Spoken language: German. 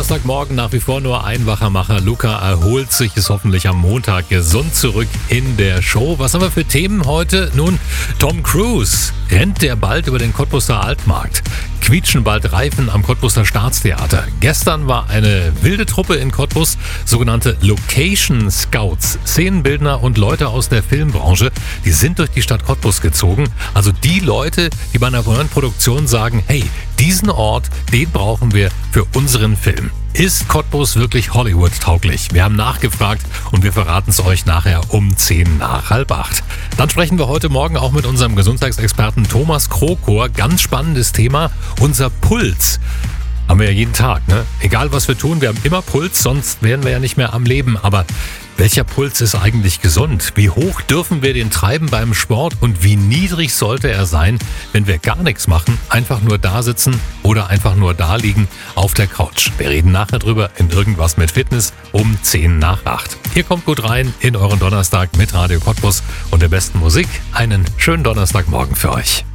Donnerstagmorgen nach wie vor nur ein Wachermacher. Luca erholt sich, ist hoffentlich am Montag gesund zurück in der Show. Was haben wir für Themen heute? Nun, Tom Cruise. Rennt der bald über den Cottbuser Altmarkt? Quietschen bald Reifen am Cottbuser Staatstheater? Gestern war eine wilde Truppe in Cottbus, sogenannte Location Scouts. Szenenbildner und Leute aus der Filmbranche, die sind durch die Stadt Cottbus gezogen. Also die Leute, die bei einer neuen Produktion sagen, hey, diesen Ort, den brauchen wir für unseren Film. Ist Cottbus wirklich Hollywood-tauglich? Wir haben nachgefragt und wir verraten es euch nachher um 7:50. Dann sprechen wir heute Morgen auch mit unserem Gesundheitsexperten Thomas Krokor. Ganz spannendes Thema, unser Puls. Haben wir ja jeden Tag, ne? Egal was wir tun, wir haben immer Puls, sonst wären wir ja nicht mehr am Leben. Aber welcher Puls ist eigentlich gesund? Wie hoch dürfen wir den treiben beim Sport und wie niedrig sollte er sein, wenn wir gar nichts machen, einfach nur da sitzen oder einfach nur da liegen auf der Couch? Wir reden nachher drüber in Irgendwas mit Fitness um 7:50. Ihr kommt gut rein in euren Donnerstag mit Radio Cottbus und der besten Musik. Einen schönen Donnerstagmorgen für euch.